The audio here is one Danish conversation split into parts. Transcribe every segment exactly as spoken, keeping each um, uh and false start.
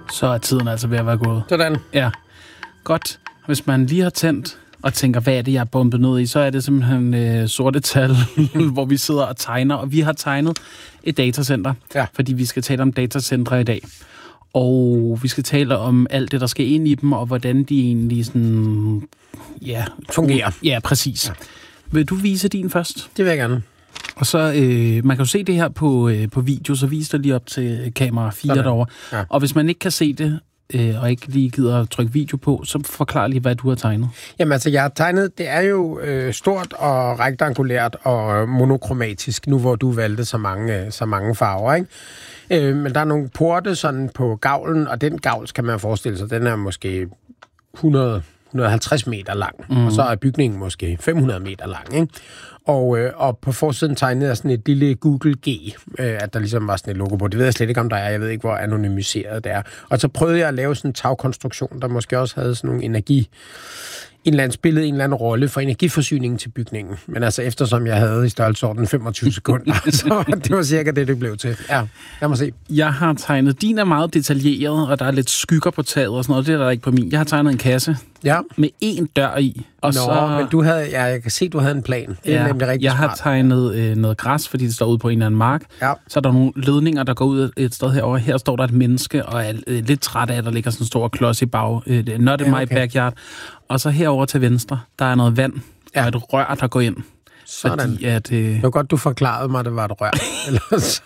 Så er tiden altså ved at være gået. Sådan. Ja. Godt. Hvis man lige har tændt og tænker, hvad er det, jeg er bumpet ned i, så er det simpelthen øh, sorte tal, hvor vi sidder og tegner. Og vi har tegnet et datacenter, ja. fordi vi skal tale om datacentre i dag. Og vi skal tale om alt det, der skal ind i dem, og hvordan de egentlig sådan... Ja, fungerer. Ja, præcis. Ja. Vil du vise din først? Det vil jeg gerne. Og så, øh, man kan jo se det her på, øh, på video, så vis dig lige op til kamera fire sådan. Derovre. Ja. Og hvis man ikke kan se det, øh, og ikke lige gider at trykke video på, så forklar lige, hvad du har tegnet. Jamen altså, jeg har tegnet, det er jo øh, stort og rektangulært og monokromatisk, nu hvor du valgte så mange, så mange farver, ikke? Øh, men der er nogle porte sådan på gavlen, og den gavl, kan man forestille sig, den er måske hundrede til hundrede og halvtreds meter lang, mm. og så er bygningen måske fem hundrede meter lang, ikke? Og, øh, og på forsiden tegnede jeg sådan et lille Google G, øh, at der ligesom var sådan et logo på. Det ved jeg slet ikke, om der er. Jeg ved ikke, hvor anonymiseret det er. Og så prøvede jeg at lave sådan en tagkonstruktion, der måske også havde sådan nogle energi... en eller anden spillede en eller anden rolle for energiforsyningen til bygningen. Men altså, eftersom jeg havde i størrelsesorden femogtyve sekunder, så det var cirka det, det blev til. Ja, lad mig se. Jeg har tegnet, din er meget detaljeret, og der er lidt skygger på taget og sådan noget. Det er der ikke på min. Jeg har tegnet en kasse ja. med én dør i. Og Nå, så... men du havde, ja, jeg kan se, du havde en plan. Det er ja, nemlig rigtig jeg smart. har tegnet øh, noget græs, fordi det står ude på en eller anden mark. Ja. Så er der nogle ledninger, der går ud et sted herovre. Her står der et menneske, og er øh, lidt træt af, at der ligger sådan en stor klods i bag. Øh, not in ja, okay. my backyard. Og så herover til venstre, der er noget vand ja. og et rør, der går ind. Sådan. Fordi at, øh... det var godt, du forklarede mig, at det var et rør. Ellers...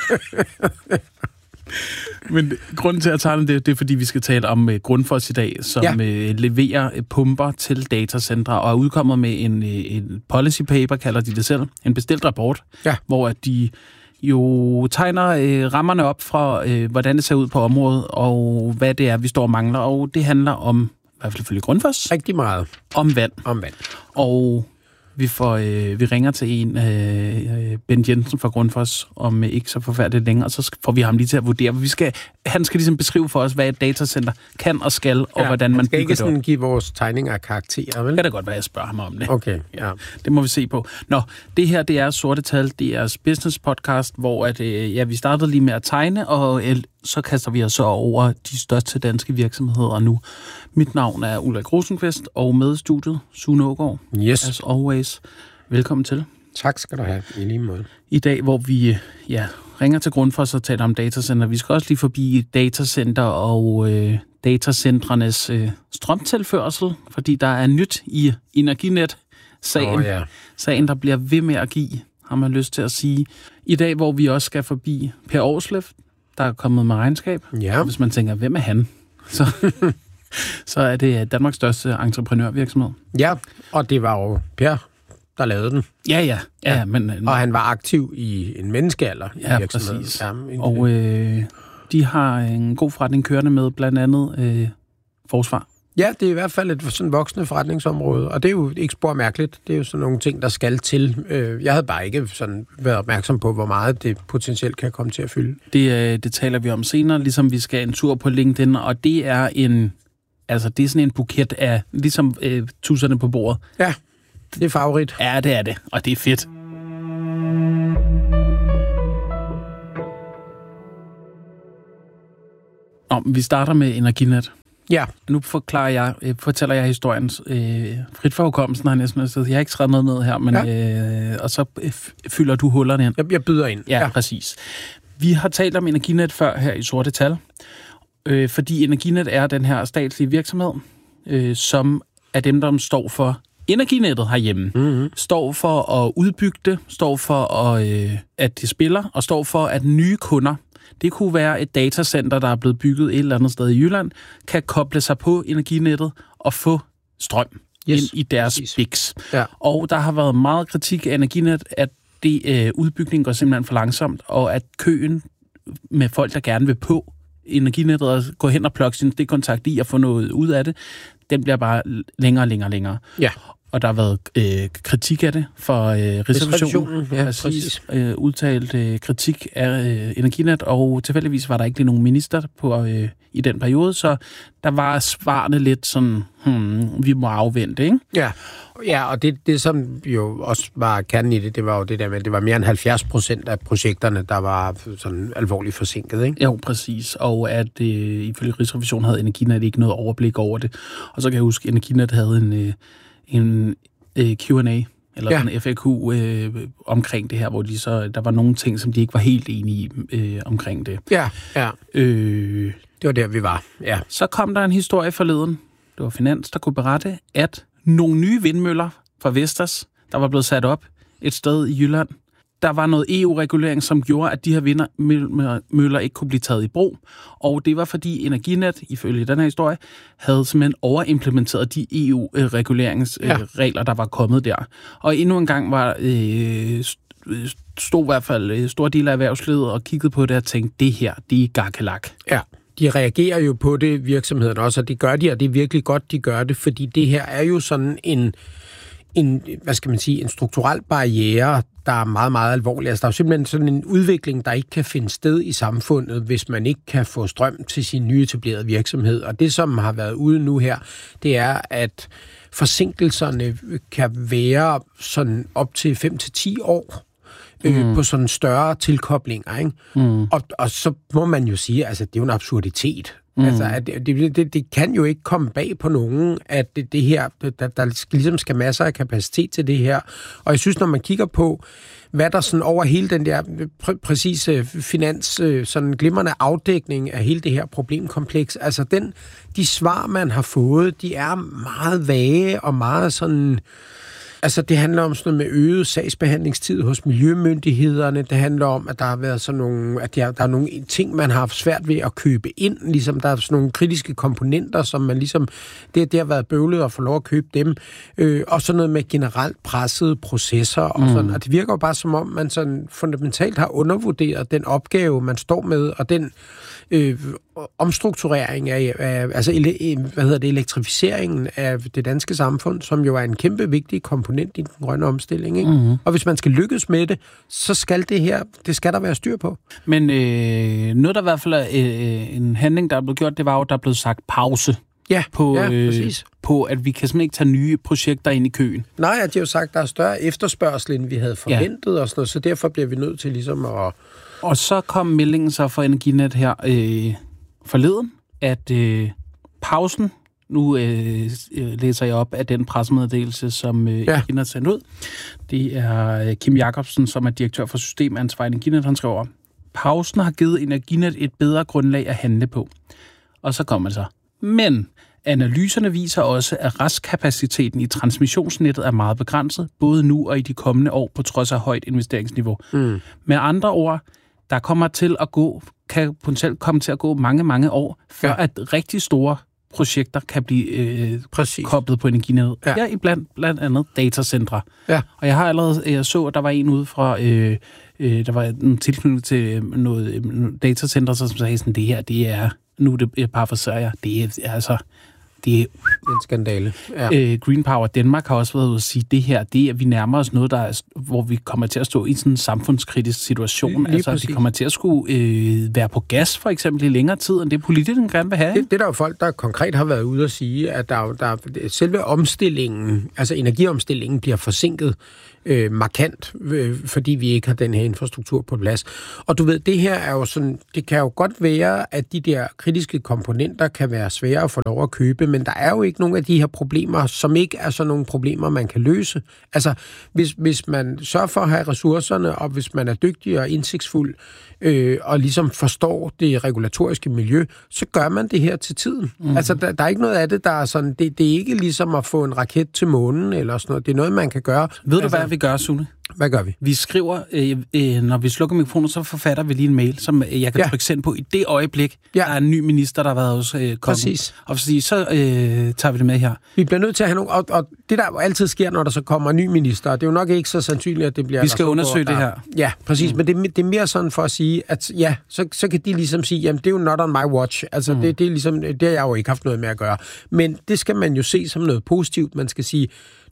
Men grunden til at tegne det, det er, fordi vi skal tale om uh, Grundfos i dag, som ja. uh, leverer uh, pumper til datacentre, og er udkommet med en, uh, en policy paper, kalder de det selv, en bestilt rapport, ja. hvor at de jo tegner uh, rammerne op fra, uh, hvordan det ser ud på området, og hvad det er, vi står og mangler, og det handler om, i hvert fald ifølge Grundfos, rigtig meget om vand. Om vand. Og vi, får, øh, vi ringer til en, øh, Ben Jensen fra Grundfos, om øh, ikke så forfærdeligt længe, og så får vi ham lige til at vurdere. Vi skal, han skal ligesom beskrive for os, hvad et datacenter kan og skal, og ja, hvordan man han skal bygger ikke sådan give vores tegninger af karakterer, vel? Det kan da godt være, jeg spørger ham om det. Okay, ja. Det må vi se på. Nå, det her, det er Sorte Tal, det er business podcast, hvor at, øh, ja, vi startede lige med at tegne, og øh, så kaster vi os så over de største danske virksomheder nu. Mit navn er Ulrik Rosenqvist, og med i studiet, Sune Aagaard. Yes. As always. Velkommen til. Tak skal du have, i lige måde. I dag, hvor vi ja, ringer til Grundfos og taler om datacenter. Vi skal også lige forbi datacenter og øh, datacentrenes øh, strømtilførsel, fordi der er nyt i Energinet-sagen. Oh, ja. Sagen, der bliver ved med at give, har man lyst til at sige. I dag, hvor vi også skal forbi Per Aarsleff, der er kommet med regnskab. Ja. Hvis man tænker, hvem er han? Så, så er det Danmarks største entreprenørvirksomhed. Ja, og det var jo Per, der lavede den. Ja, ja. ja, ja. Men, og han var aktiv i en menneskealder ja, i virksomheden. Præcis. Ja, præcis. Og øh, de har en god forretning kørende med blandt andet øh, forsvar. Ja, det er i hvert fald et sådan voksende forretningsområde, og det er jo ikke spor mærkeligt. Det er jo sådan nogle ting, der skal til. Jeg havde bare ikke sådan været opmærksom på, hvor meget det potentielt kan komme til at fylde. Det, det taler vi om senere, ligesom vi skal en tur på LinkedIn, og det er en, altså det er sådan en buket af, ligesom øh, tusserne på bordet. Ja, det er favorit. Ja, det er det, og det er fedt. Nå, vi starter med Energinet. Ja. Nu forklarer jeg, øh, fortæller jeg historien øh, frit for hukommelsen, har næsten sagt. Jeg har ikke skrevet noget ned her, men ja. øh, og så øh, fylder du hullerne ind. Jeg, jeg byder ind. Ja, ja, præcis. Vi har talt om Energinet før her i Sorte Tal, øh, fordi Energinet er den her statslige virksomhed, øh, som er dem, der står for Energinettet herhjemme. Mm-hmm. Står for at udbygge det, står for, at, øh, at det spiller, og står for, at nye kunder, det kunne være et datacenter, der er blevet bygget et eller andet sted i Jylland, kan koble sig på Energinettet og få strøm yes. ind i deres biks. Ja. Og der har været meget kritik af Energinet, at det, øh, udbygningen går simpelthen for langsomt, og at køen med folk, der gerne vil på Energinettet og gå hen og plukke sin stikkontakt i og få noget ud af det, den bliver bare længere og længere og længere. Ja. og der har været øh, kritik af det for øh, Rigsrevisionen. Ja, præcis. præcis. Øh, udtalt øh, kritik af øh, Energinet, og tilfældigvis var der ikke lige nogen minister på, øh, i den periode, så der var svarene lidt sådan, hmm, vi må afvente, ikke? Ja, ja og det, det, som jo også var kernen i det, det var jo det der med, at det var mere end halvfjerds procent af projekterne, der var sådan alvorligt forsinket, ikke? Jo, præcis. Og at øh, ifølge Rigsrevisionen havde Energinet ikke noget overblik over det. Og så kan jeg huske, at Energinet havde en, øh, en øh, Q and A, eller ja. en F A Q øh, omkring det her, hvor de så, der var nogle ting, som de ikke var helt enige i øh, omkring det. Ja, ja. Øh, det var der, vi var, ja. Så kom der en historie forleden, det var Finans, der kunne berette, at nogle nye vindmøller fra Vestas, der var blevet sat op et sted i Jylland, der var noget E U-regulering, som gjorde, at de her vindmøller ikke kunne blive taget i brug. Og det var, fordi Energinet, ifølge den her historie, havde simpelthen overimplementeret de E U-reguleringsregler, ja. der var kommet der. Og endnu en gang var øh, stod i hvert fald store dele af erhvervslivet og kiggede på det og tænkte, det her, det er gakkelak. Ja, de reagerer jo på det, virksomheden også, og det gør de, og det er virkelig godt, de gør det, fordi det her er jo sådan en, en hvad skal man sige, en strukturel barriere, der er meget, meget alvorlig. Altså, der er jo simpelthen sådan en udvikling, der ikke kan finde sted i samfundet, hvis man ikke kan få strøm til sin nyetablerede virksomhed. Og det, som har været ude nu her, det er, at forsinkelserne kan være sådan op til fem til ti år øh, mm. på sådan større tilkoblinger, ikke? Mm. Og, og så må man jo sige, altså, det er jo en absurditet. Mm. Altså, at det, det, det kan jo ikke komme bag på nogen, at det, det her, der, der skal, ligesom skal masser af kapacitet til det her. Og jeg synes, når man kigger på, hvad der sådan over hele den der pr- præcise finans, sådan glimrende afdækning af hele det her problemkompleks, altså den, de svar, man har fået, de er meget vage og meget sådan. Altså, det handler om sådan noget med øget sagsbehandlingstid hos miljømyndighederne. Det handler om, at der har været sådan nogle, at der, der er nogle ting, man har haft svært ved at købe ind. Ligesom der er sådan nogle kritiske komponenter, som man ligesom, det, det har været bøvlet at få lov at købe dem. Øh, og sådan noget med generelt pressede processer og mm. sådan. Og det virker jo bare som om, man sådan fundamentalt har undervurderet den opgave, man står med, og den øh, omstrukturering af, af altså, ele, hvad hedder det, elektrificeringen af det danske samfund, som jo er en kæmpe vigtig komponent i den grønne omstilling, ikke? Mm-hmm. Og hvis man skal lykkes med det, så skal det her, det skal der være styr på. Men øh, noget, der i hvert fald er øh, en handling, der er blevet gjort, det var jo, der er blevet sagt pause. Ja, på, ja, øh, præcis. På, at vi kan simpelthen ikke tage nye projekter ind i køen. Nej, at de har jo sagt, at der er større efterspørgsel, end vi havde forventet, ja. Og sådan noget, så derfor bliver vi nødt til ligesom at. Og så kom meldingen så fra Energinet her øh, forleden, at øh, pausen, nu øh, læser jeg op af den pressemeddelelse, som øh, ja. Energinet sendt ud. Det er Kim Jacobsen, som er direktør for systemansvar i Energinet, han skriver, pausen har givet Energinet et bedre grundlag at handle på. Og så kommer det så. Men analyserne viser også, at restkapaciteten i transmissionsnettet er meget begrænset, både nu og i de kommende år, på trods af højt investeringsniveau. Mm. Med andre ord, der kommer til at gå, kan potentielt komme til at gå mange, mange år, før ja. At rigtig store projekter kan blive øh, koblet på Energinet. Ja. Ja, i blandt, blandt andet datacentre. Ja. Og jeg har allerede, jeg så, at der var en ude fra, øh, øh, der var en tilknytning til noget øh, datacenter, som sagde sådan, det her, det er, nu er det bare for serier, det er altså, det er en skandale. Ja. Øh, Green Power Danmark har også været ude at sige, det her, det er, vi nærmer os noget, der er, hvor vi kommer til at stå i sådan en samfundskritisk situation. Lige, lige altså, præcis. Vi kommer til at skulle øh, være på gas, for eksempel, i længere tid, end det politikerne gerne vil have. Det, det er der jo folk, der konkret har været ude at sige, at der, der, selve omstillingen, altså energiomstillingen, bliver forsinket øh, markant, øh, fordi vi ikke har den her infrastruktur på plads. Og du ved, det her er jo sådan, det kan jo godt være, at de der kritiske komponenter kan være svære at få lov at købe, men der er jo ikke nogen af de her problemer, som ikke er sådan nogle problemer, man kan løse. Altså, hvis, hvis man sørger for at have ressourcerne, og hvis man er dygtig og indsigtsfuld, øh, og ligesom forstår det regulatoriske miljø, så gør man det her til tiden. Mm. Altså, der, der er ikke noget af det, der er sådan, det, det er ikke ligesom at få en raket til månen, eller sådan noget. Det er noget, man kan gøre. Ved altså, du, hvad vi gør, Sune? Hvad gør vi? Vi skriver, øh, øh, når vi slukker mikrofonen, så forfatter vi lige en mail, som jeg kan ja. trykke send på i det øjeblik, ja. Der er en ny minister, der har været hos øh, kongen. Præcis. Og så, så øh, tager vi det med her. Vi bliver nødt til at have nogle, og, og det der altid sker, når der så kommer en ny minister, det er jo nok ikke så sandsynligt, at det bliver. Vi skal undersøge der, det her. Ja, præcis, mm. men det, det er mere sådan for at sige, at ja, så, så kan de ligesom sige, jamen det er jo not on my watch. Altså mm. det, det er ligesom, det har jeg jo ikke haft noget med at gøre. Men det skal man jo se som noget positivt. Man skal sige,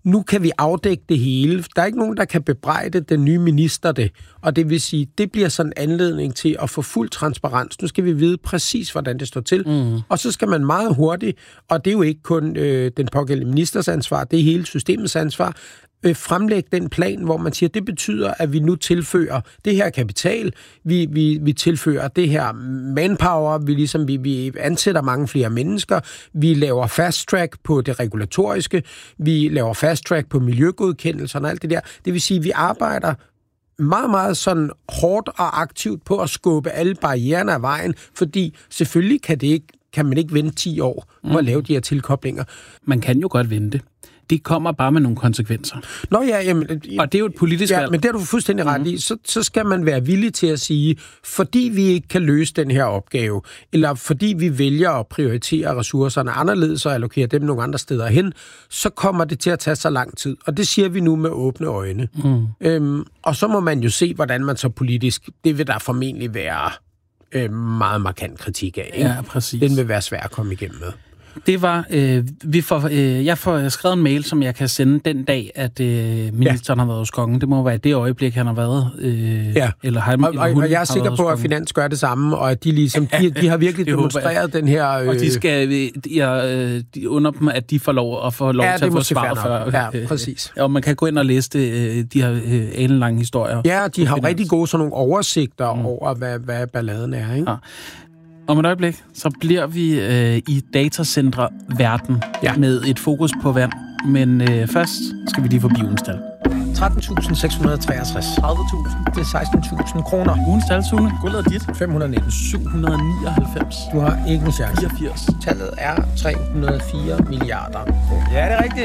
nu kan vi afdække det hele. Der er ikke nogen, der kan bebrejde den nye minister det. Og det vil sige, det bliver sådan en anledning til at få fuld transparens. Nu skal vi vide præcis, hvordan det står til. Mm. Og så skal man meget hurtigt, og det er jo ikke kun øh, den pågældende ministers ansvar, det er hele systemets ansvar, øh, fremlægge den plan, hvor man siger, det betyder, at vi nu tilfører det her kapital, vi, vi, vi tilfører det her manpower, vi, ligesom, vi, vi ansætter mange flere mennesker, vi laver fast track på det regulatoriske, vi laver fast track på miljøgodkendelserne og alt det der. Det vil sige, at vi arbejder meget, meget sådan hårdt og aktivt på at skubbe alle barriererne af vejen, fordi selvfølgelig kan, det ikke, kan man ikke vente ti år på mm. at lave de her tilkoblinger. Man kan jo godt vente. Det kommer bare med nogle konsekvenser. Nå ja, jamen, og det er jo et politisk ja, valg. men det er du fuldstændig ret i. Så, så skal man være villig til at sige, fordi vi ikke kan løse den her opgave, eller fordi vi vælger at prioritere ressourcerne anderledes og allokere dem nogle andre steder hen, så kommer det til at tage så lang tid. Og det siger vi nu med åbne øjne. Mm. Øhm, og så må man jo se, hvordan man så politisk, det vil der formentlig være øh, meget markant kritik af. Ikke? Ja, præcis. Den vil være svær at komme igennem med. Det var, øh, vi får, øh, jeg får skrevet en mail, som jeg kan sende den dag, at øh, ministeren ja. har været hos kongen. Det må være det øjeblik, han har været. Øh, ja, eller har, og, og, og jeg er sikker på, at Finans gør det samme, og at de ligesom, de, de har virkelig demonstreret den her... Øh... Og de skal, jeg de under dem, at de får lov at få lov ja, til at få svaret før. Ja, præcis. Og man kan gå ind og læse det, de her øh, alenlange historier. Ja, de har rigtig gode sådan nogle oversigter mm. over, hvad, hvad balladen er, ikke? Ja. Om et øjeblik, så bliver vi øh, i datacentre-verden ja. med et fokus på vand. Men øh, først skal vi lige forbi ugens tal. tretten tusind seks hundrede treogtres. tredive tusind. Det er seksten tusind kroner. Ugens tal, Sune. Guldet er dit. fem hundrede nitten. syv hundrede nioghalvfems. Du har ikke en chance. fireogfirs. Tallet er tre hundrede og fire milliarder kroner. Ja, det er rigtigt.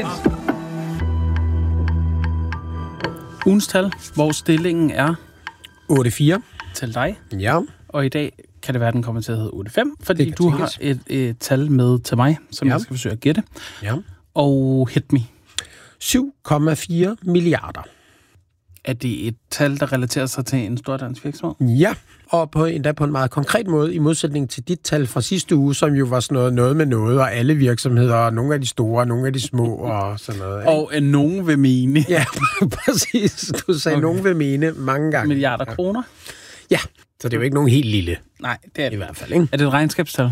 Ugens tal, hvor stillingen er... otte fire. Til dig. Ja. Og i dag kan det være, at den kommer til at hedde otte fem, fordi du tænkes. har et, et tal med til mig, som ja. jeg skal forsøge at gætte. Ja. Og hit me. syv komma fire milliarder. Er det et tal, der relaterer sig til en stor dansk virksomhed? Ja, og på, endda på en meget konkret måde, i modsætning til dit tal fra sidste uge, som jo var sådan noget, noget med noget, og alle virksomheder, og nogle af de store, og nogle af de små, og sådan noget. Ikke? Og en nogen vil mene. Ja, præcis. Du sagde, okay. Nogen vil mene mange gange. Milliarder ja. kroner? Ja, så det er jo ikke nogen helt lille. Nej, det er det i hvert fald, ikke? Er det et regnskabstal?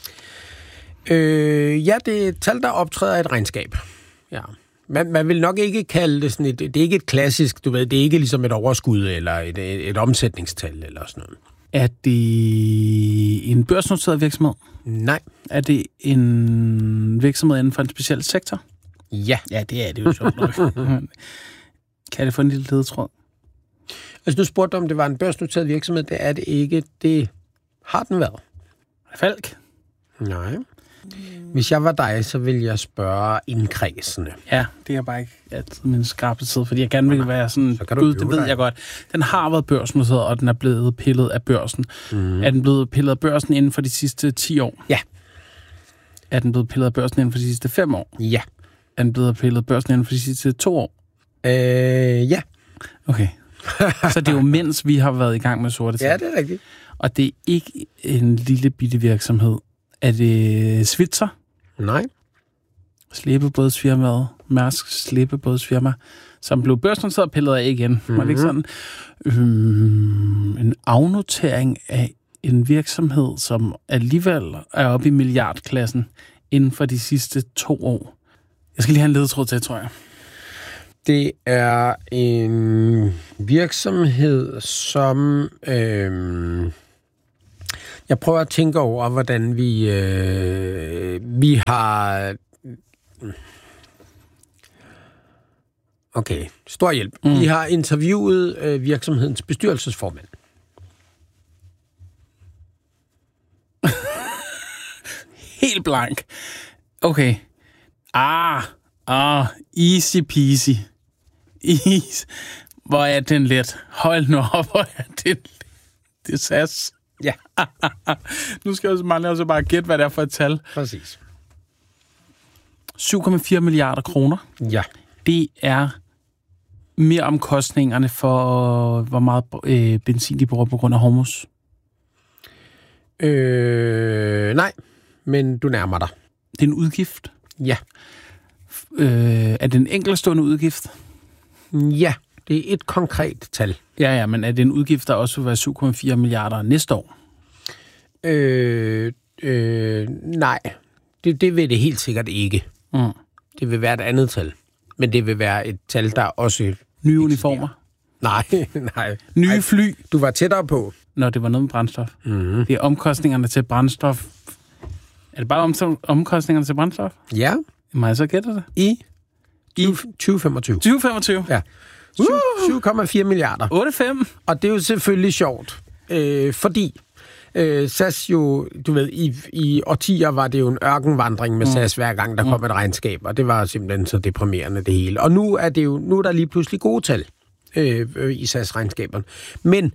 Øh, ja, det er et tal, der optræder i et regnskab. Ja. Man, man vil nok ikke kalde det sådan et... Det er ikke et klassisk, du ved, det er ikke ligesom et overskud eller et, et, et omsætningstal eller sådan noget. Er det en børsnoteret virksomhed? Nej. Er det en virksomhed inden for en speciel sektor? Ja. Ja, det er det jo sjovt nok. Kan det få en lille ledetråd? Altså, nu spurgte du, om det var en børsnoteret virksomhed. Det er det ikke. Det har den været. Falk? Nej. Hvis jeg var dig, så ville jeg spørge indkredsende. Ja, det er bare ikke altid min skarpe tid, fordi jeg gerne vil være sådan, så gud, det ved dig. Jeg godt. Den har været børsnoteret, og den er blevet pillet af børsen. Mm. Er den blevet pillet af børsen inden for de sidste ti år? Ja. Er den blevet pillet af børsen inden for de sidste fem år? Ja. Er den blevet pillet af børsen inden for de sidste to år? Øh, ja. Okay. Så det er jo mens vi har været i gang med sorte tal. Ja, det er rigtigt. Og det er ikke en lille bitte virksomhed. Er det Svitzer? Nej. Slæbebådsfirmaet, Mærsk Slæbebådsfirma, som blev børsnoteret og pillet af igen. Mm-hmm. Var det ikke sådan? Øhm, en afnotering af en virksomhed, som alligevel er oppe i milliardklassen inden for de sidste to år. Jeg skal lige have en ledetråd til, tror jeg. Det er en virksomhed, som... Øhm Jeg prøver at tænke over, hvordan vi, øh, vi har... Okay, stor hjælp. Mm. Vi har interviewet øh, virksomhedens bestyrelsesformand. Helt blank. Okay. Ah, ah, easy peasy. Easy. Hvor er den let. Hold nu op, hvor er den let. Det er sas. Ja. Nu skal jeg også også bare gætte, hvad det er for et tal. Præcis. syv komma fire milliarder kroner. Ja. Det er mere omkostningerne for, hvor meget øh, benzin de bruger på grund af Hormuz. Øh, nej, men du nærmer dig. Det er en udgift. Ja. Øh, er det en enkeltstående udgift? Ja, det er et konkret tal. Ja, ja, men er det en udgift, der også vil være syv komma fire milliarder næste år? Øh, øh, nej, det, det vil det helt sikkert ikke. Mm. Det vil være et andet tal. Men det vil være et tal, der også... Nye uniformer? Nej, nej. Nye nej, fly? Du var tættere på. Når det var noget med brændstof. Mm-hmm. Det er omkostningerne til brændstof. Er det bare om, omkostningerne til brændstof? Ja. Må jeg så gætte det? I tyve femogtyve. tyve femogtyve? Ja. syv komma fire milliarder. otte komma fem. Og det er jo selvfølgelig sjovt, øh, fordi øh, S A S jo, du ved, i, i årtier var det jo en ørkenvandring med mm. S A S, hver gang der kom mm. et regnskab, og det var simpelthen så deprimerende det hele. Og nu er det jo, nu er der lige pludselig gode tal øh, øh, i S A S-regnskaberne. Men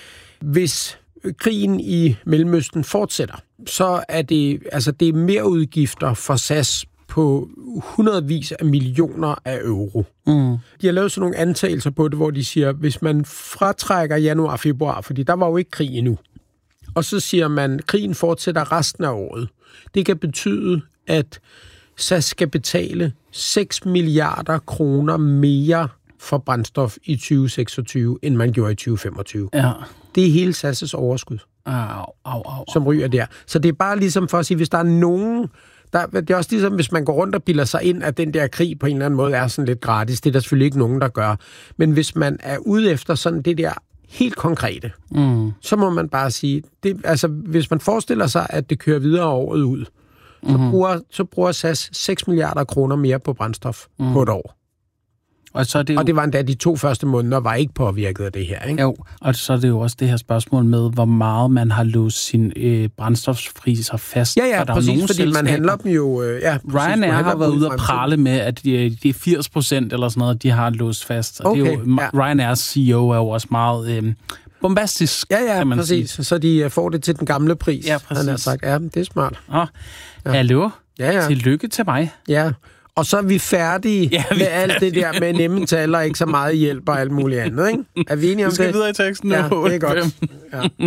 hvis krigen i Mellemøsten fortsætter, så er det, altså det er mere udgifter for S A S på hundredvis af millioner af euro. Mm. De har lavet sådan nogle antagelser på det, hvor de siger, hvis man fratrækker januar og februar, fordi der var jo ikke krig endnu, og så siger man, at krigen fortsætter resten af året. Det kan betyde, at S A S skal betale seks milliarder kroner mere for brændstof i tyve seksogtyve, end man gjorde i tyve femogtyve. Ja. Det er hele S A S' overskud, au, au, au, au. som ryger der. Så det er bare ligesom for at sige, hvis der er nogen... Der, det er også ligesom, hvis man går rundt og bilder sig ind, at den der krig på en eller anden måde er sådan lidt gratis. Det er der selvfølgelig ikke nogen, der gør. Men hvis man er ude efter sådan det der helt konkrete, mm. så må man bare sige, det, altså hvis man forestiller sig, at det kører videre året ud, så, mm-hmm. bruger, så bruger S A S seks milliarder kroner mere på brændstof mm. på et år. Og, så er det jo... og det var endda de to første måneder, var ikke påvirket af det her, ikke? Jo, og så er det jo også det her spørgsmål med, hvor meget man har låst sine øh, brændstofspriser fast. Ja, ja, præcis, fordi selskaber. Man handler dem jo... Øh, ja, Ryanair har været ude og prale med, at de, de er firs procent eller sådan noget, de har låst fast. Og okay, det er jo, ja. Ryanairs C E O er jo også meget øh, bombastisk, ja, ja, kan man præcis. sige. Så de får det til den gamle pris. Ja, præcis. Han har sagt, ja, det er smart. Oh, ja. Hallo? Ja, ja. Tillykke til mig. Ja, og så er vi færdige ja, vi med alt det der med nemme taler, ikke så meget hjælp og alt muligt andet, ikke? Er vi enige om det? Vi skal videre i teksten nu. Ja, det er godt. Ja.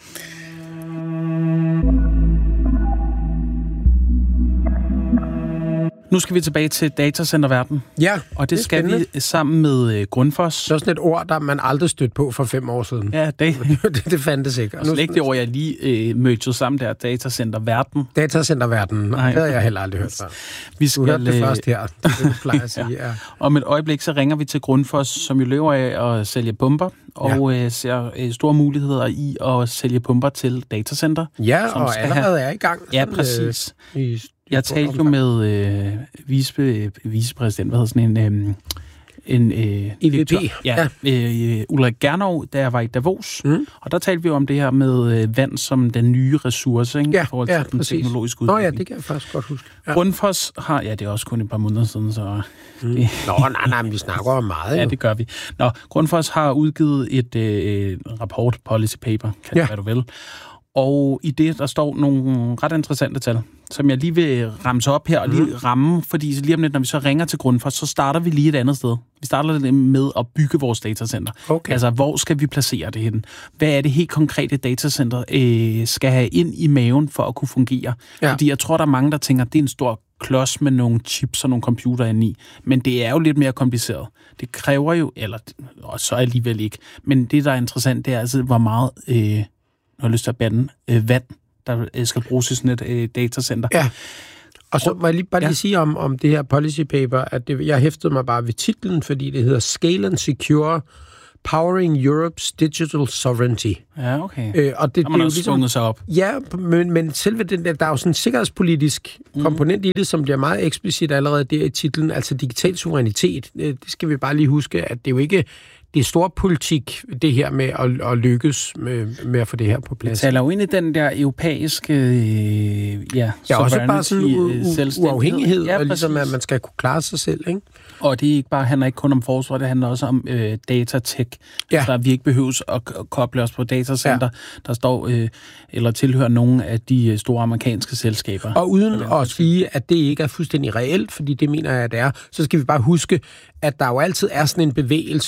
Nu skal vi tilbage til datacenterverdenen. Ja, og det, det skal spændende. vi sammen med uh, Grundfos. Det er sådan et ord, der man aldrig stødt på for fem år siden. Ja, det, det, det fandtes ikke. Og slet ikke det ord, jeg lige uh, mødte sammen der, datacenterverden. Datacenterverden, nej, det har jeg heller aldrig hørt før. Vi skal, du hørte det først her, det du plejer at sige. Ja. Ja. Om et øjeblik, så ringer vi til Grundfos, som jo løber af at sælge pumper, og ja. uh, ser uh, store muligheder i at sælge pumper til datacenter. Ja, og allerede have... er i gang. Ja, præcis. Øh, i Jeg talte jo med øh, vice, vicepræsident, hvad hedder sådan en... Øh, en øh, I V P. Ja, ja. Øh, Ulrik Gernov, da jeg var i Davos. Mm. Og der talte vi jo om det her med øh, vand som den nye ressource, ikke? Ja, i forhold ja, til den præcis. teknologiske udvikling. Nå ja, det kan jeg faktisk godt huske. Ja. Grundfos har... Ja, det er også kun et par måneder siden, så... Mm. Det, Nå, nej, nej, men vi snakker om meget. Ja, jo. det gør vi. Nå, Grundfos har udgivet et øh, rapport, policy paper, kan ja. det, hvad du vil. Og i det, der står nogle ret interessante tal, som jeg lige vil ramse op her og lige ramme, fordi lige om lidt, når vi så ringer til Grundfos, så starter vi lige et andet sted. Vi starter med at bygge vores datacenter. Okay. Altså, hvor skal vi placere det henne? Hvad er det helt konkrete datacenter øh, skal have ind i maven for at kunne fungere? Ja. Fordi jeg tror, der er mange, der tænker, at det er en stor klods med nogle chips og nogle computer ind i. Men det er jo lidt mere kompliceret. Det kræver jo, eller og så alligevel ikke. Men det, der er interessant, det er altså, hvor meget... Øh, jeg har lyst til at bande øh, vand, der øh, skal bruges i sådan et øh, datacenter. Ja, og så må jeg lige, bare lige ja. sige om, om det her policy paper, at det, jeg hæftede mig bare ved titlen, fordi det hedder Scale and Secure Powering Europe's Digital Sovereignty. Ja, okay. Øh, og det, der man det er jo ligesom, sig op. Ja, men, men selve den der, der er jo sådan en sikkerhedspolitisk mm. komponent i det, som bliver meget eksplicit allerede der i titlen, altså digital suverænitet. Det skal vi bare lige huske, at det er jo ikke... Det er stor politik, det her med at, at lykkes med, med at få det her på plads. Det taler jo ind i den der europæiske øh, ja, ja, også bare sådan u- uafhængighed, ja, og ligesom at man skal kunne klare sig selv, ikke? Og det er ikke bare, handler ikke kun om forsvar, det handler også om øh, datatech. Ja. Så vi ikke behøves at, at koble os på datacenter, ja. der står øh, eller tilhører nogle af de store amerikanske selskaber. Og uden at sige, at det ikke er fuldstændig reelt, fordi det mener jeg, at det er, så skal vi bare huske, at der jo altid er sådan en bevægelse, når der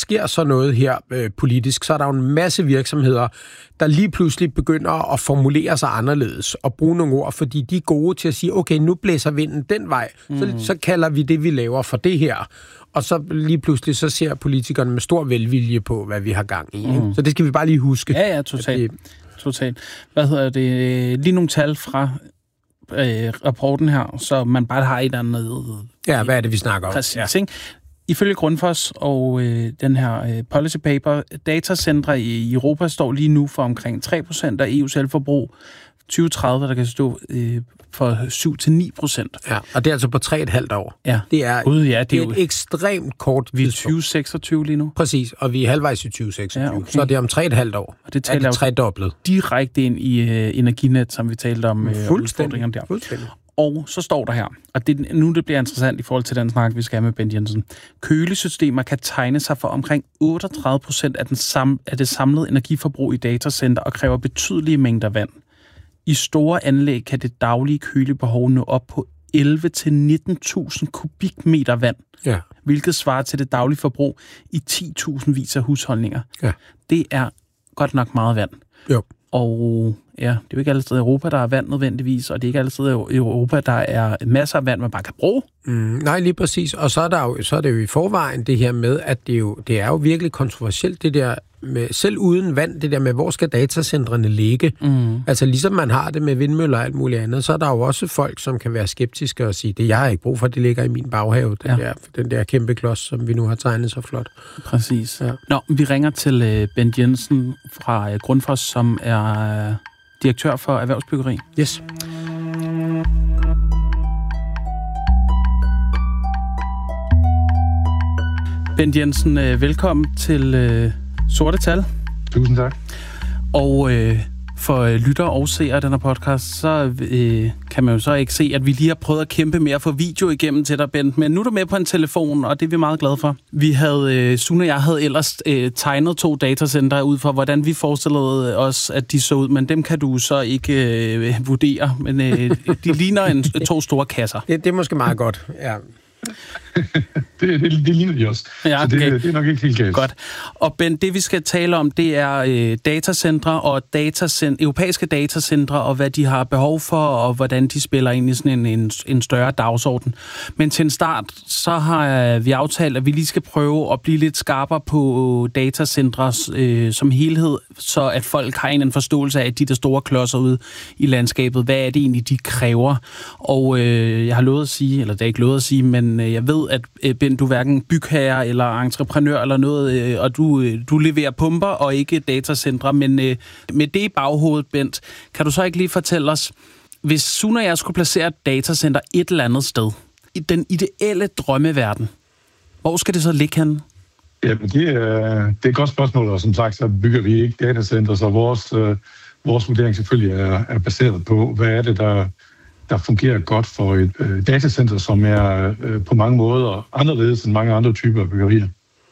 sker så noget her øh, politisk, så er der jo en masse virksomheder, der lige pludselig begynder at formulere sig anderledes og bruge nogle ord, fordi de er gode til at sige, okay, nu blæser vinden den vej, mm. så, så kalder vi det, vi laver for det her. Og så lige pludselig, så ser politikerne med stor velvilje på, hvad vi har gang i. Mm. Så det skal vi bare lige huske. Ja, ja, totalt. Det... Totalt. Hvad hedder det? Lige nogle tal fra øh, rapporten her, så man bare har et eller andet... Ja, hvad er det, vi snakker om? Præcis, ja. Ikke? Ifølge Grundfos og øh, den her øh, policy paper, datacentre i Europa står lige nu for omkring tre procent af E U's elforbrug. tyve tredive, der kan stå øh, for syv til ni procent. Ja, og det er altså på tre og et halvt år. Ja. Det er, Gud, ja, det det er er et ekstremt kort Vi er tyve seksogtyve lige nu. Præcis, og vi er halvvejs i tyve seksogtyve, ja, okay. Så det er om tre og et halvt år. Og det taler er det tredoblet. Direkte ind i øh, Energinet, som vi talte om. Øh, Fuldstændig. Der. Fuldstændig. Og så står der her, og det, nu det bliver interessant i forhold til den snak, vi skal have med Bent Jensen. Kølesystemer kan tegne sig for omkring otteogtredive procent af, den sam, af det samlede energiforbrug i datacenter og kræver betydelige mængder vand. I store anlæg kan det daglige kølebehov nå op på elleve til nitten tusind kubikmeter vand, ja. Hvilket svarer til det daglige forbrug i ti tusind vis af husholdninger. Ja. Det er godt nok meget vand. Jo. Og ja, det er jo ikke alle steder i Europa, der er vand nødvendigvis, og det er ikke alle steder i Europa, der er masser af vand, man bare kan bruge. Mm, nej, lige præcis. Og så er, der jo, så er det jo i forvejen det her med, at det, jo, det er jo virkelig kontroversielt, det der med, selv uden vand, det der med, hvor skal datacentrene ligge? Mm. Altså ligesom man har det med vindmøller og alt muligt andet, så er der jo også folk, som kan være skeptiske og sige, det jeg har ikke brug for, det ligger i min baghave, den, ja. der, den der kæmpe klods, som vi nu har tegnet så flot. Præcis. Ja. Nå, vi ringer til uh, Bent Jensen fra uh, Grundfos, som er uh, direktør for erhvervsbyggeri. Yes. Bent Jensen, uh, velkommen til uh, Sorte Tal. Tusind tak. Og øh, for øh, lyttere og seere af denne podcast, så øh, kan man jo så ikke se, at vi lige har prøvet at kæmpe med at få video igennem til dig, Bent. Men nu er du med på en telefon, og det er vi meget glade for. Vi havde, øh, Sune og jeg havde ellers øh, tegnet to datacenter ud for, hvordan vi forestillede os, at de så ud. Men dem kan du så ikke øh, vurdere. Men øh, de ligner en, to store kasser. Det, det er måske meget godt, ja. det, det, det ligner de også. Ja, okay. Så det, det er nok ikke helt galt. Godt. Og Ben, det vi skal tale om, det er øh, datacentre og datacent- europæiske datacentre, og hvad de har behov for, og hvordan de spiller ind i sådan en, en, en større dagsorden. Men til en start, så har vi aftalt, at vi lige skal prøve at blive lidt skarpere på datacentre øh, som helhed, så at folk har en, en forståelse af, at de der store klodser ude i landskabet, hvad er det egentlig, de kræver? Og øh, jeg har lovet at sige, eller det er ikke lovet at sige, men jeg ved, at Ben, du er hverken bygherre eller entreprenør eller noget, og du, du leverer pumper og ikke datacentre. Men med det i baghovedet, Bent, kan du så ikke lige fortælle os, hvis Sune og jeg skulle placere et datacenter et eller andet sted, i den ideelle drømmeverden, hvor skal det så ligge henne? Jamen, det er, det er et godt spørgsmål, og som sagt, så bygger vi ikke datacenter, så vores, øh, vores vurdering selvfølgelig er, er baseret på, hvad er det, der der fungerer godt for et øh, datacenter, som er øh, på mange måder anderledes end mange andre typer af byggerier.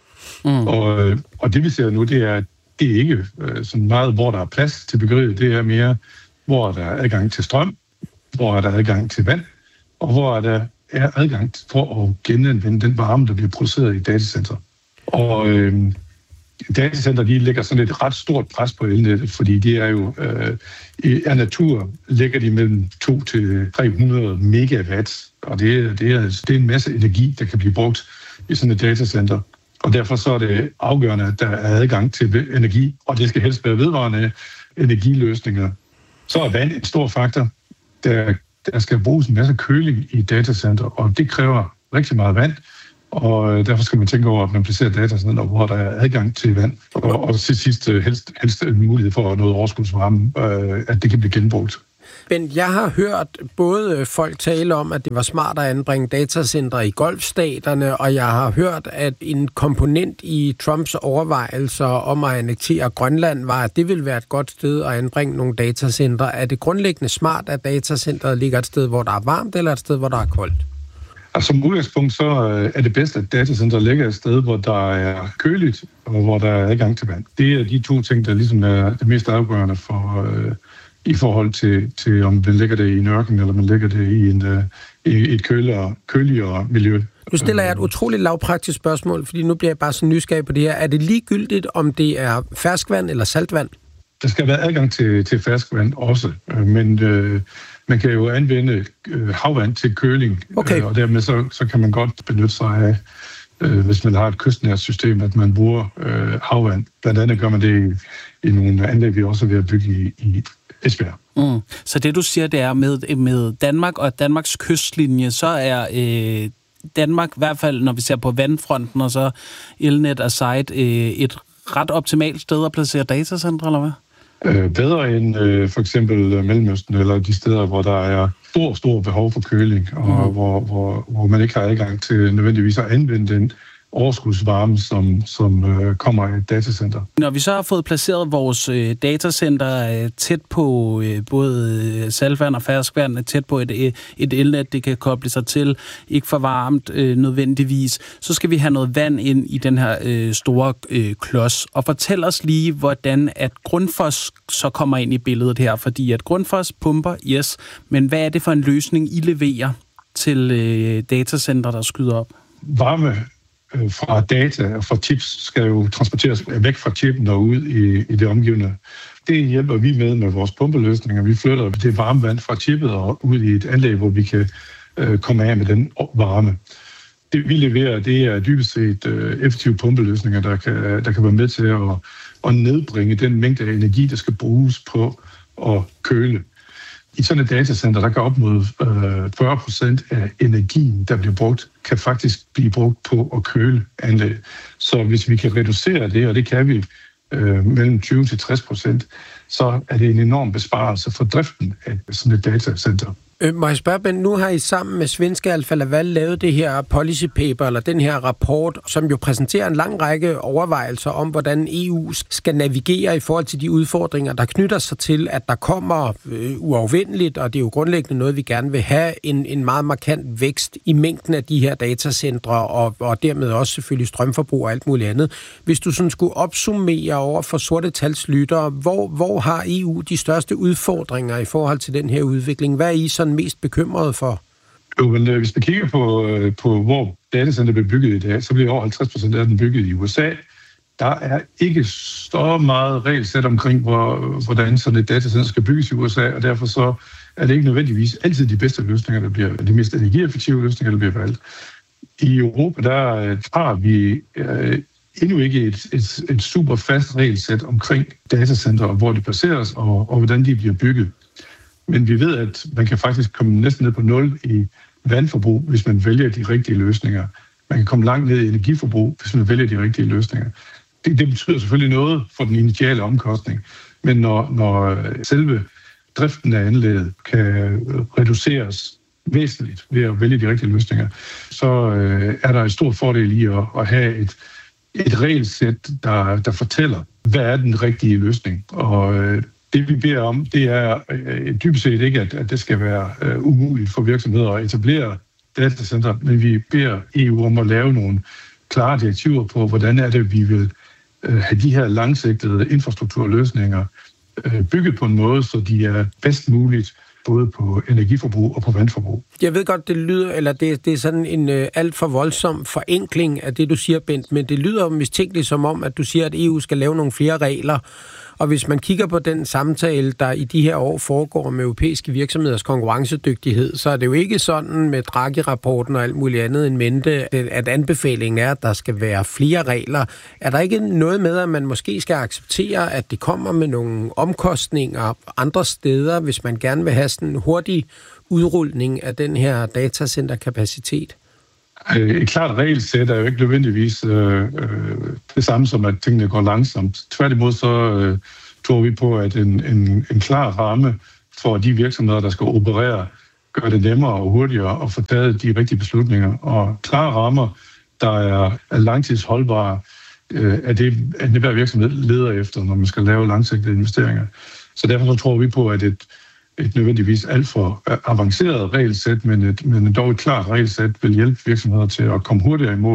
Mm. Og, øh, og det vi ser nu, det er, det er ikke øh, sådan meget, hvor der er plads til byggeriet. Det er mere, hvor der er adgang til strøm, hvor der er adgang til vand, og hvor der er adgang for at genanvende den varme, der bliver produceret i datacenter. Og øh, datacenter, de lægger sådan et ret stort pres på elnettet, fordi de er jo øh, af natur ligger de mellem to til tre hundrede megawatt, og det, det, er, det er en masse energi, der kan blive brugt i sådan et datacenter. Og derfor så er det afgørende, at der er adgang til energi, og det skal helst være vedvarende energiløsninger. Så er vand en stor faktor. Der, der skal bruges en masse køling i et datacenter, og det kræver rigtig meget vand. Og derfor skal man tænke over, at man placerer datacenter, hvor der er adgang til vand. Og, og til sidst helst, helst en mulighed for noget overskudsvarme, øh, at det kan blive genbrugt. Bent, jeg har hørt både folk tale om, at det var smart at anbringe datacentre i golfstaterne, og jeg har hørt, at en komponent i Trumps overvejelser om at annektere Grønland var, at det ville være et godt sted at anbringe nogle datacentre. Er det grundlæggende smart, at datacentret ligger et sted, hvor der er varmt, eller et sted, hvor der er koldt? Altså, som udgangspunkt, så er det bedst, at datacenter ligger et sted, hvor der er køligt, og hvor der er adgang til vand. Det er de to ting, der ligesom er det mest afgørende for, øh, i forhold til, til, om man lægger det i en ørken, eller man lægger det i, en, øh, i et køligere, køligere miljø. Nu stiller jeg et utroligt lavpraktisk spørgsmål, fordi nu bliver jeg bare så nysgerrig på det her. Er det ligegyldigt, om det er ferskvand eller saltvand? Der skal være adgang til, til ferskvand også, men øh, man kan jo anvende øh, havvand til køling, okay. øh, og dermed så, så kan man godt benytte sig af, øh, hvis man har et kystnært system, at man bruger øh, havvand. Blandt andet gør man det i, i nogle anlæg, vi også er ved at bygge i, i Esbjerg. Mm. Så det, du siger, det er med, med Danmark og Danmarks kystlinje, så er øh, Danmark, i hvert fald når vi ser på vandfronten, og så Elnet og Site, øh, et ret optimalt sted at placere datacentre, eller hvad? Øh, bedre end øh, for eksempel Mellemøsten, eller de steder, hvor der er stor, stor behov for køling, og mm. hvor, hvor, hvor man ikke har adgang til nødvendigvis at anvende den overskudsvarme, som, som øh, kommer af et datacenter. Når vi så har fået placeret vores øh, datacenter øh, tæt på øh, både saltvand og ferskvand, tæt på et, et elnet, det kan koble sig til, ikke for varmt øh, nødvendigvis, så skal vi have noget vand ind i den her øh, store øh, klods. Og fortæl os lige, hvordan at Grundfos så kommer ind i billedet her, fordi at Grundfos pumper, yes, men hvad er det for en løsning, I leverer til øh, datacenter, der skyder op? Varme fra data og fra chips skal jo transporteres væk fra chippen og ud i, i det omgivende. Det hjælper vi med med vores pumpeløsninger. Vi flytter det varme vand fra chippet og ud i et anlæg, hvor vi kan øh, komme af med den varme. Det vi leverer, det er dybest set øh, effektive pumpeløsninger, der kan, der kan være med til at, at nedbringe den mængde af energi, der skal bruges på at køle. I sådan et datacenter, der kan op mod øh, fyrre procent af energien, der bliver brugt, kan faktisk blive brugt på at køle anlæg. Så hvis vi kan reducere det, og det kan vi øh, mellem tyve til tres procent, så er det en enorm besparelse for driften af sådan et datacenter. Øh, må jeg spørge, Ben, nu har I sammen med svenske Alfa Laval lavet det her policy paper, eller den her rapport, som jo præsenterer en lang række overvejelser om, hvordan E U skal navigere i forhold til de udfordringer, der knytter sig til, at der kommer øh, uafvendeligt, og det er jo grundlæggende noget, vi gerne vil have, en, en meget markant vækst i mængden af de her datacentre, og, og dermed også selvfølgelig strømforbrug og alt muligt andet. Hvis du sådan skulle opsummere over for sorte talslyttere, hvor, hvor har E U de største udfordringer i forhold til den her udvikling? Hvad er I sådan mest bekymret for? Jo, men øh, hvis vi kigger på, øh, på hvor datacenter bliver bygget i dag, så bliver over halvtreds procent af den bygget i U S A. Der er ikke så meget regelsæt omkring, hvor, hvordan sådan et datacenter skal bygges i U S A, og derfor så er det ikke nødvendigvis altid de bedste løsninger, der bliver de mest energieffektive løsninger, der bliver valgt. I Europa, der øh, har vi øh, endnu ikke et, et, et super fast regelsæt omkring datacenter, hvor de placeres og, og hvordan de bliver bygget. Men vi ved, at man kan faktisk komme næsten ned på nul i vandforbrug, hvis man vælger de rigtige løsninger. Man kan komme langt ned i energiforbrug, hvis man vælger de rigtige løsninger. Det, det betyder selvfølgelig noget for den initiale omkostning, men når, når selve driften af anlægget kan reduceres væsentligt ved at vælge de rigtige løsninger, så øh, er der en stor fordel i at, at have et, et regelsæt, der, der fortæller, hvad er den rigtige løsning. Og øh, det vi beder om, det er øh, dybest set ikke, at, at det skal være øh, umuligt for virksomheder at etablere datacenter, men vi beder E U om at lave nogle klare direktiver på, hvordan er det, vi vil øh, have de her langsigtede infrastrukturløsninger øh, bygget på en måde, så de er bedst muligt både på energiforbrug og på vandforbrug. Jeg ved godt, det lyder, eller det, det er sådan en øh, alt for voldsom forenkling af det, du siger, Bent, men det lyder mistænkeligt som om, at du siger, at E U skal lave nogle flere regler. Og hvis man kigger på den samtale, der i de her år foregår med europæiske virksomheders konkurrencedygtighed, så er det jo ikke sådan med Draghi-rapporten og alt muligt andet end mente, at anbefalingen er, at der skal være flere regler. Er der ikke noget med, at man måske skal acceptere, at det kommer med nogle omkostninger andre steder, hvis man gerne vil have sådan en hurtig udrulning af den her datacenterkapacitet? Et klart regelsæt er jo ikke nødvendigvis øh, øh, det samme som, at tingene går langsomt. Tværtimod så øh, tror vi på, at en, en, en klar ramme for de virksomheder, der skal operere, gør det nemmere og hurtigere at få taget de rigtige beslutninger. Og klare rammer, der er, er langtidsholdbare, øh, er det, at hver virksomhed leder efter, når man skal lave langsigtede investeringer. Så derfor så tror vi på, at et et nødvendigvis alt for avanceret regelsæt, men, et, men dog et klart regelsæt vil hjælpe virksomheder til at komme hurtigere i mål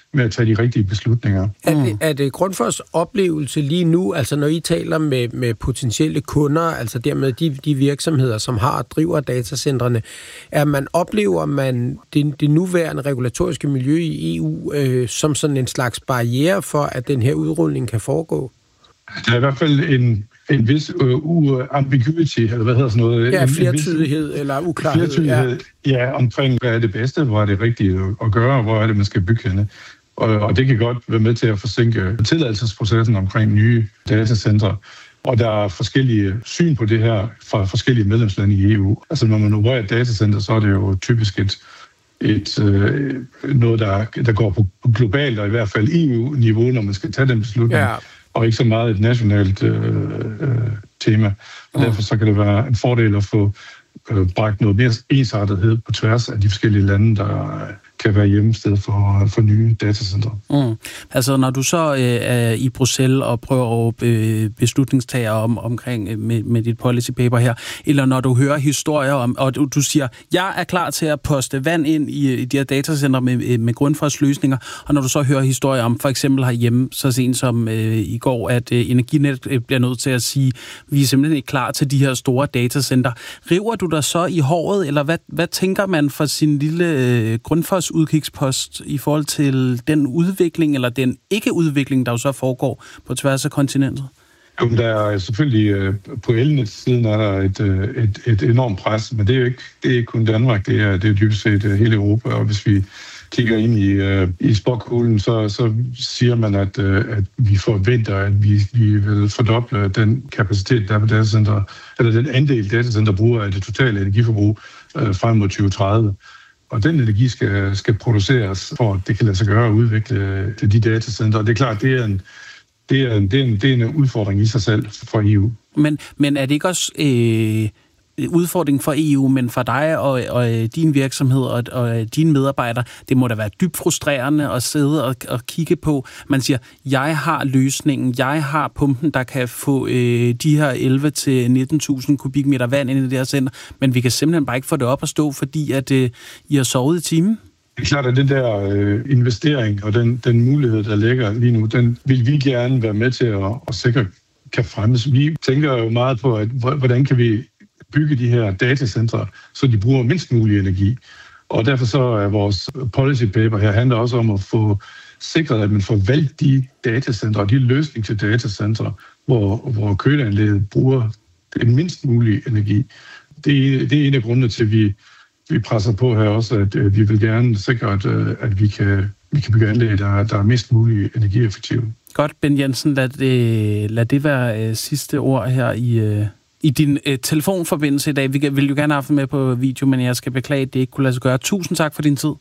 med at tage de rigtige beslutninger. Er det, er det Grundfos oplevelse lige nu, altså når I taler med, med potentielle kunder, altså dermed de, de virksomheder, som har og driver datacentrene, er man oplever man det, det nuværende regulatoriske miljø i E U øh, som sådan en slags barriere for, at den her udrulning kan foregå? Der er i hvert fald en, en vis uh, ambiguity, eller hvad hedder sådan noget? Ja, en, flertydighed en eller uklarhed. Flertydighed, ja. ja, omkring hvad er det bedste, hvor er det rigtigt at gøre, hvor er det, man skal bygge henne. Og, og det kan godt være med til at forsinke tilladelsesprocessen omkring nye datacentre. Og der er forskellige syn på det her fra forskellige medlemslande i E U. Altså når man opererer et datacenter, så er det jo typisk et, et, øh, noget, der, der går på globalt, og i hvert fald E U-niveau, når man skal tage den beslutning. Ja. Og ikke så meget et nationalt øh, øh, tema. Og derfor så kan det være en fordel at få øh, bragt noget mere ensartethed på tværs af de forskellige lande, der kan være hjemmested for, for nye datacentre. Mm. Altså når du så øh, er i Bruxelles og prøver at øh, beslutningstager om, omkring øh, med, med dit policy paper her, eller når du hører historier om, og du, du siger, jeg er klar til at poste vand ind i, i de her datacentre med, med Grundfos løsninger, og når du så hører historier om, for eksempel herhjemme, så sent som øh, i går, at øh, Energinet øh, bliver nødt til at sige, vi er simpelthen ikke klar til de her store datacenter. River du dig så i håret, eller hvad, hvad tænker man for sin lille øh, Grundfos udkigspost i forhold til den udvikling, eller den ikke-udvikling, der jo så foregår på tværs af kontinentet? Jo, der er selvfølgelig på elnet-siden er der et, et, et enormt pres, men det er jo ikke, det er ikke kun Danmark, det er, det er dybest set hele Europa, og hvis vi kigger ind i, i spåkuglen, så, så siger man, at, at vi forventer, at vi, vi vil fordoble den kapacitet, der er på datacenter, eller den andel datacenter bruger af det totale energiforbrug øh, frem mod tyve tredive. Og den energi skal, skal produceres, for at det kan lade sig gøre at udvikle til de datacenter. Og det er klart, det er en, det er en, det er en, det er en udfordring i sig selv for E U. Men, men er det ikke også øh, udfordring for E U, men for dig og, og din virksomhed og, og dine medarbejdere? Det må da være dybt frustrerende at sidde og, og kigge på. Man siger, jeg har løsningen, jeg har pumpen, der kan få øh, de her elleve til nitten tusind kubikmeter vand ind i det her center, men vi kan simpelthen bare ikke få det op at stå, fordi at øh, I har sovet i timen. Det er klart, at den der øh, investering og den, den mulighed, der ligger lige nu, den vil vi gerne være med til at, at sikre kan fremmes. Vi tænker jo meget på, at hvordan kan vi bygge de her datacentre, så de bruger mindst mulig energi. Og derfor så er vores policy paper her handler også om at få sikret, at man får valgt de datacentre og de løsninger til datacentre, hvor, hvor køleanlægget bruger den mindst mulige energi. Det er, det er en af grundene til, at vi Vi presser på her også, at øh, vi vil gerne sikre, at, øh, at vi, kan, vi kan bygge anlæg, der, der er mest muligt energieffektive. Godt, Ben Jensen. Lad det, lad det være øh, sidste ord her i, øh, i din øh, telefonforbindelse i dag. Vi vil jo gerne have haft med på video, men jeg skal beklage, at det ikke kunne lade sig gøre. Tusind tak for din tid.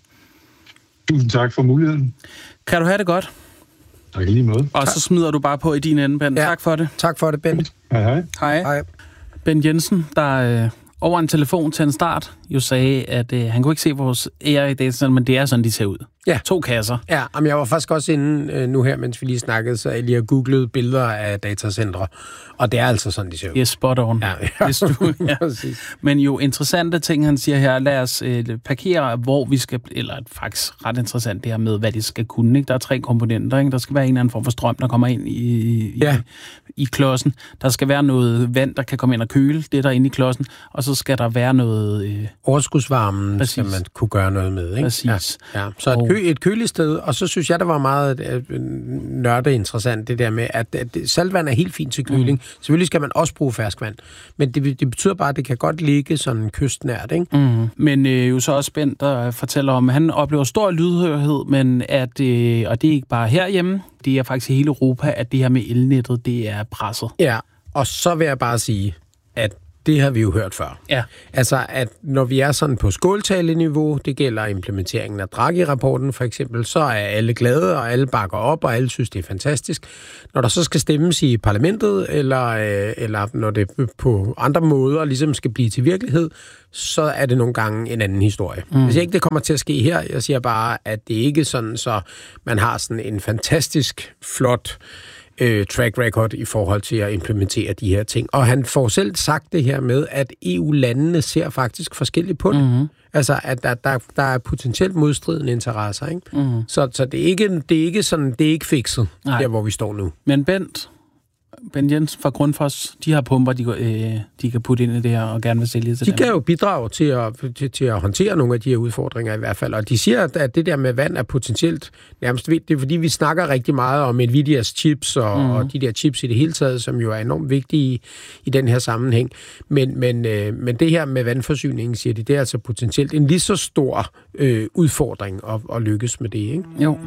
Tusind tak for muligheden. Kan du have det godt? Tak i lige måde. Og så smider du bare på i din ende, Ben. Ja. Tak for det. Tak for det, Ben. Hej, hej. Hej. Hej. Ben Jensen, der... Øh, over en telefon til en start, jo sagde, at øh, han kunne ikke se vores A I datacenter, men det er sådan, de ser ud. Ja. To kasser. Ja, men jeg var faktisk også inde øh, nu her, mens vi lige snakkede, så jeg lige har googlet billeder af datacentre, og det er altså sådan, de ser ud. Det er spot on. Ja, ja. Du, ja. Men jo interessante ting, han siger her, lad os øh, parkere, hvor vi skal, eller faktisk ret interessant det her med, hvad de skal kunne. Ikke? Der er tre komponenter. Ikke? Der skal være en eller anden form for strøm, der kommer ind i, i, ja. i, i klodsen. Der skal være noget vand, der kan komme ind og køle det, der er inde i klodsen, og så skal der være noget... Øh, overskudsvarmen, præcis. Skal man kunne gøre noget med. Ikke? Præcis. Ja. Ja. Så et, kø, et køligt sted, og så synes jeg, det var meget øh, nørde interessant, det der med, at, at saltvand er helt fint til køling. Mm. Selvfølgelig skal man også bruge ferskvand, men det, det betyder bare, at det kan godt ligge sådan kystnært, ikke? Mm. Men øh, jo så også Bent, der fortæller om, at han oplever stor lydhørhed, men at, øh, og det er ikke bare herhjemme, det er faktisk i hele Europa, at det her med elnettet, det er presset. Ja, og så vil jeg bare sige, at det har vi jo hørt før. Ja. Altså, at når vi er sådan på skåltaleniveau, det gælder implementeringen af Draghi-rapporten for eksempel, så er alle glade, og alle bakker op, og alle synes, det er fantastisk. Når der så skal stemmes i parlamentet, eller, øh, eller når det på andre måder ligesom skal blive til virkelighed, så er det nogle gange en anden historie. Mm. Hvis ikke det kommer til at ske her, jeg siger bare, at det ikke er sådan, så man har sådan en fantastisk flot øh, track record i forhold til at implementere de her ting. Og han får selv sagt det her med, at E U-landene ser faktisk forskelligt på det. Mm-hmm. Altså, at der, der, der er potentielt modstridende interesser, ikke? Mm-hmm. Så, så det er ikke, det er ikke sådan, det er ikke fikset, Nej. Der hvor vi står nu. Men Bent, Bent Jensen fra Grundfos, de har pumper, de, øh, de kan putte ind i det her og gerne vil sælge til De dem. kan jo bidrage til at, til, til at håndtere nogle af de her udfordringer i hvert fald. Og de siger, at det der med vand er potentielt nærmest vigtigt. Det er fordi, vi snakker rigtig meget om Nvidias chips og, mm. og de der chips i det hele taget, som jo er enormt vigtige i, i den her sammenhæng. Men, men, øh, men det her med vandforsyningen, siger de, det er altså potentielt en lige så stor øh, udfordring at, at lykkes med det, ikke? Jo.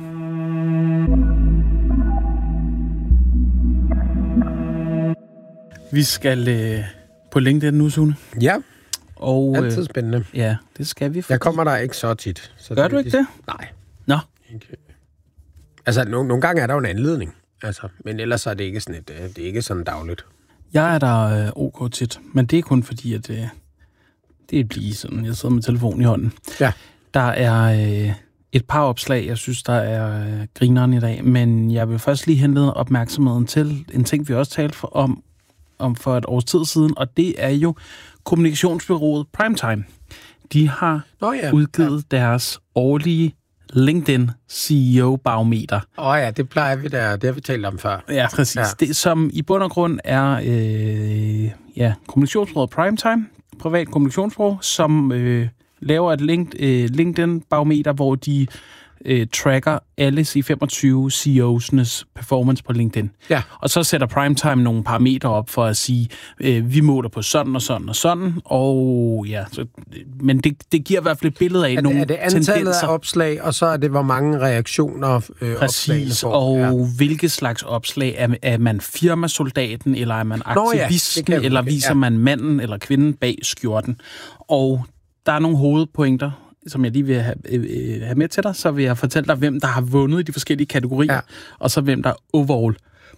Vi skal øh, på LinkedIn nu, Sune. Ja, og, altid spændende. Øh, ja, det skal vi. Fordi... Jeg kommer der ikke så tit. Så Gør det, du ikke det? Nej. Nå. Ikke. Altså, no, nogle gange er der jo en anledning. Altså, men ellers er det ikke sådan, et, det er ikke sådan dagligt. Jeg er der øh, ok tit, men det er kun fordi, at øh, det er blive sådan, jeg sidder med telefonen i hånden. Ja. Der er øh, et par opslag, jeg synes, der er øh, grineren i dag, men jeg vil først lige henlede opmærksomheden til en ting, vi også talte for, om, om for et års tid siden, og det er jo kommunikationsbureauet Primetime. De har Nå, ja. udgivet ja. deres årlige LinkedIn C E O-barometer. Åh oh ja, det plejer vi der. Det har vi talt om før. Ja, præcis. Ja. Det, som i bund og grund er øh, ja, kommunikationsbureauet Primetime, privat kommunikationsbureau, som øh, laver et link, øh, LinkedIn-barometer, hvor de øh, tracker alle C femogtyve C E O's performance på LinkedIn. Ja. Og så sætter Primetime nogle parametre op for at sige, øh, vi måler på sådan og sådan og sådan, og ja, så, men det, det giver i hvert fald et billede af er nogle det, er det antallet tendenser. af opslag, og så er det, hvor mange reaktioner øh, Præcis, og ja. hvilke slags opslag. Er, er man firmasoldaten, eller er man aktivisten, ja, eller viser ja. man manden eller kvinden bag skjorten? Og der er nogle hovedpointer, som jeg lige vil have, øh, have med til dig, så vil jeg fortælle dig, hvem der har vundet i de forskellige kategorier, ja. og så hvem der overall,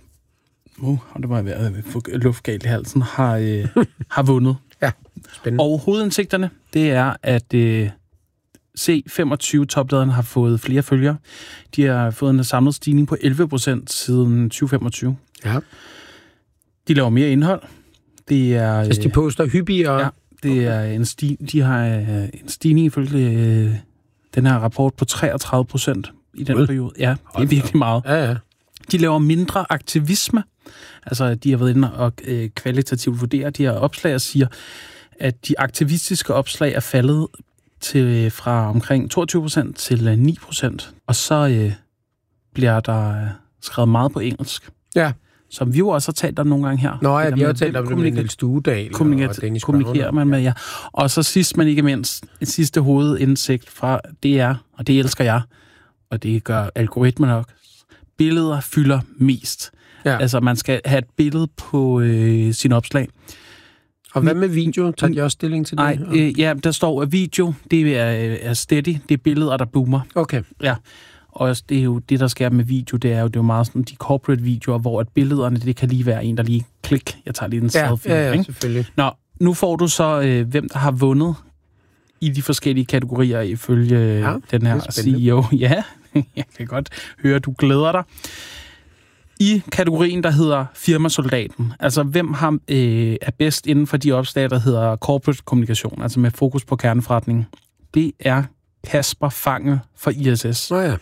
uh, og det må jeg være at få luftgalt i halsen, har, øh, har vundet. Ja, spændende. Og hovedindsigterne, det er, at øh, C femogtyve toplederne har fået flere følgere. De har fået en samlet stigning på elleve procent siden tyve femogtyve. Ja. De laver mere indhold. Det er, øh, Hvis de poster hyppigere... Ja. Det er en sti- de har en stigning ifølge øh, den her rapport på treogtredive procent i den periode. Ja, det er virkelig meget. Ja, ja. De laver mindre aktivisme. Altså, de har været inde og øh, kvalitativt vurdere de her opslag og siger, at de aktivistiske opslag er faldet til, fra omkring toogtyve procent til ni procent. Og så øh, bliver der skrevet meget på engelsk. Ja. Som vi jo også har talt om nogle gange her. Nå ja, vi har talt om det med Niels Stuedal og Dennis kommunikerer man med, ja. Og så sidst, men ikke mindst, en sidste hovedindsigt fra D R, og det elsker jeg, og det gør algoritmer nok. Billeder fylder mest. Ja. Altså, man skal have et billede på øh, sin opslag. Og hvad med video? Tager de også stilling til det? Nej, øh, ja, der står, at video, det er, er steady, det er billeder, der boomer. Okay. Ja. Og det er jo det, der sker med video, det er jo, det er jo meget sådan de corporate videoer, hvor at billederne, det kan lige være en, der lige klik, jeg tager lige en ja, selfie. Ja, ja, ikke? selvfølgelig. Nå, nu får du så, øh, hvem der har vundet i de forskellige kategorier ifølge ja, den her C E O. Ja, jeg kan godt høre, du glæder dig. I kategorien, der hedder firmasoldaten, altså hvem har, øh, er bedst inden for de opslag, der hedder corporate kommunikation, altså med fokus på kerneforretning, det er Kasper Fangel fra I S S. Nå ja.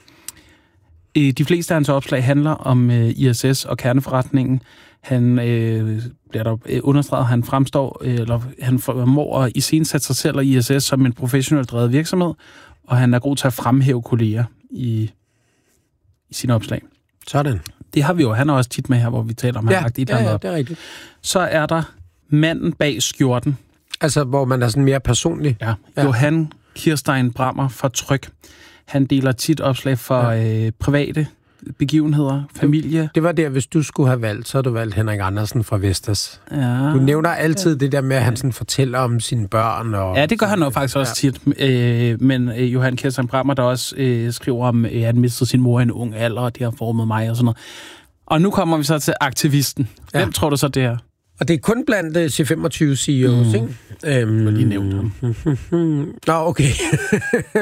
De fleste af hans opslag handler om øh, I S S og kerneforretningen. Han øh, bliver der øh, understreget, han fremstår, øh, eller han formår at iscenesætte sig selv og I S S som en professionelt drevet virksomhed, og han er god til at fremhæve kolleger i, i sine opslag. Sådan. Det har vi jo, han er også tit med her, hvor vi taler om, ja, han har lagt et ja, ja, op. det er rigtigt. Så er der manden bag skjorten. Altså, hvor man er sådan mere personlig. Ja, ja. Johan Kirstein Brammer fra Tryg. Han deler tit opslag for ja. øh, private begivenheder, familie. Det, det var der, hvis du skulle have valgt, så har du valgt Henrik Andersen fra Vestas. Ja. Du nævner altid ja. det der med, at han sådan fortæller om sine børn. Og ja, det gør han jo faktisk også ja. tit. Øh, men øh, Johan Kirstein Brammer, der også øh, skriver om, at han mistede sin mor i en ung alder, og det har formet mig og sådan noget. Og nu kommer vi så til aktivisten. Hvem ja. tror du så, det er? Og det er kun blandt uh, C femogtyve C E O's, mm. ikke? Øhm, lige nævnt ham. Nå, okay.